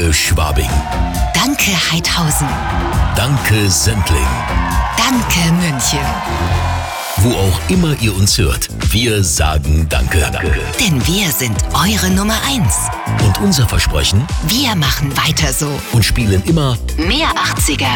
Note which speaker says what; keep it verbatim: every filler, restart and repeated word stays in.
Speaker 1: Danke Schwabing.
Speaker 2: Danke Heidhausen.
Speaker 1: Danke Sendling.
Speaker 2: Danke München.
Speaker 1: Wo auch immer ihr uns hört, wir sagen Danke. Danke.
Speaker 2: Denn wir sind eure Nummer eins.
Speaker 1: Und unser Versprechen?
Speaker 2: Wir machen weiter so.
Speaker 1: Und spielen immer
Speaker 2: mehr achtziger